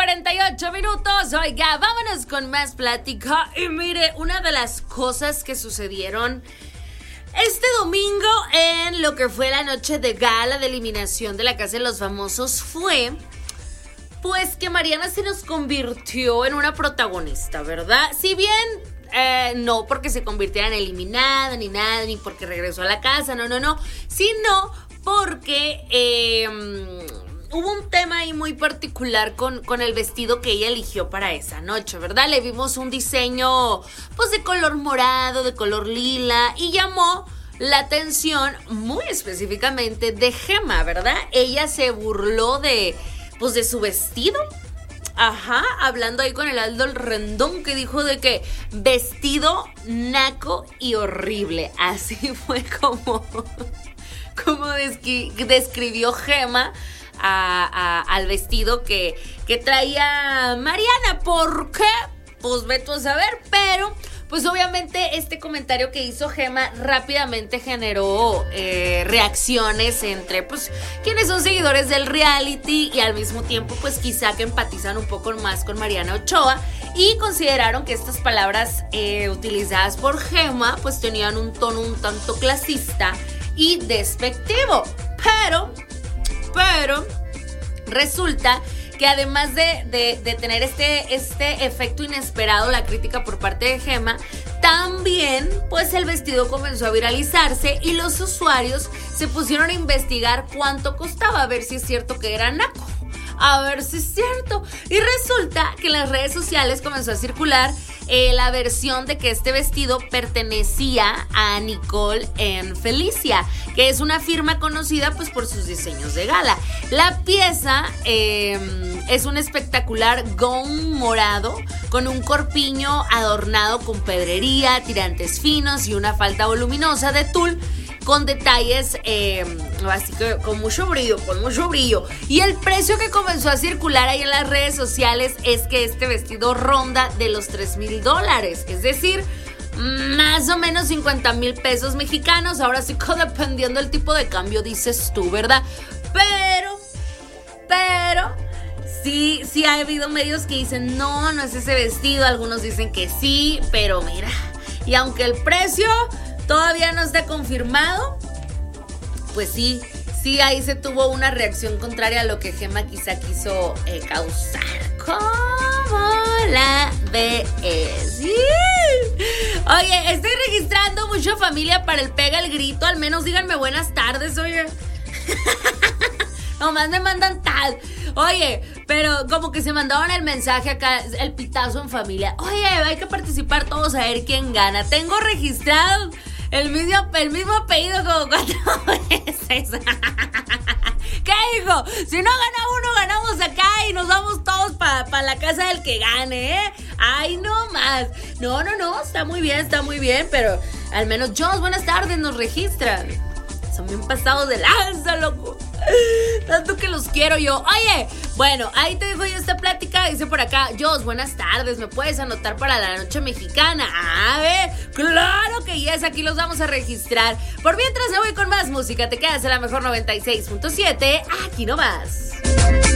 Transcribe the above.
8:48. Oiga, vámonos con más plática. Y mire, una de las cosas que sucedieron este domingo en lo que fue la noche de gala de eliminación de la Casa de los Famosos fue, pues, que Mariana se nos convirtió en una protagonista, ¿verdad? Si bien no porque se convirtiera en eliminada ni nada, ni porque regresó a la casa, no, sino porque hubo un tema ahí muy particular con el vestido que ella eligió para esa noche, ¿verdad? Le vimos un diseño, pues, de color morado, de color lila, y llamó la atención muy específicamente de Gema, ¿verdad? Ella se burló de su vestido. Ajá, hablando ahí con el Aldo Rendón, que dijo de que vestido naco y horrible. Así fue como describió Gema al vestido que traía Mariana. ¿Por qué? Pues ve tú a saber, pero pues obviamente este comentario que hizo Gema rápidamente generó reacciones entre pues quienes son seguidores del reality y al mismo tiempo pues quizá que empatizan un poco más con Mariana Ochoa y consideraron que estas palabras utilizadas por Gema pues tenían un tono un tanto clasista y despectivo, pero resulta que además de tener este efecto inesperado, la crítica por parte de Gema, también pues el vestido comenzó a viralizarse y los usuarios se pusieron a investigar cuánto costaba, a ver si es cierto que era naco, a ver si es cierto. Y resulta que en las redes sociales comenzó a circular la versión de que este vestido pertenecía a Nicole en Felicia, que es una firma conocida pues por sus diseños de gala. La pieza es un espectacular gown morado con un corpiño adornado con pedrería, tirantes finos y una falda voluminosa de tul con detalles así que con mucho brillo. Y el precio que comenzó a circular ahí en las redes sociales es que este vestido ronda de los $3,000, es decir, más o menos 50,000 pesos mexicanos. Ahora sí que dependiendo del tipo de cambio dices tú, ¿verdad? Pero sí ha habido medios que dicen no es ese vestido, algunos dicen que sí, pero mira, y aunque el precio todavía no está confirmado, pues sí, ahí se tuvo una reacción contraria a lo que Gema quizá quiso causar. ¿Cómo la ves? ¿Sí? Oye, estoy registrando mucha familia para el Pega el Grito, al menos díganme buenas tardes, oye. Nomás me mandan tal. Oye, pero como que se mandaban el mensaje acá, el pitazo en familia. Oye, hay que participar todos a ver quién gana. Tengo registrado el mismo apellido como 4 veces. ¿Qué dijo? Si no gana uno, ganamos acá y nos vamos todos para la casa del que gane, ¿eh? Ay, no más. No, está muy bien, pero al menos Joss, buenas tardes, nos registran. Son bien pasados de lanza, loco. Tanto que los quiero yo. Oye, bueno, ahí te dejo yo esta plática. Dice por acá, Joss, buenas tardes, ¿me puedes anotar para la noche mexicana? A ver, claro que yes, aquí los vamos a registrar. Por mientras me voy con más música. Te quedas en la mejor 96.7. Aquí nomás.